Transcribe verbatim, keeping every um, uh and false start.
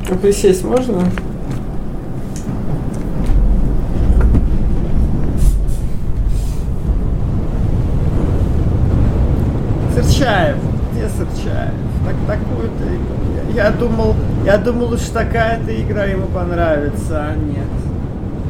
А присесть можно? Сырчаев, где Сырчаев? Так такую-то игру. Я думал, я думал, уж такая-то игра ему понравится, а нет.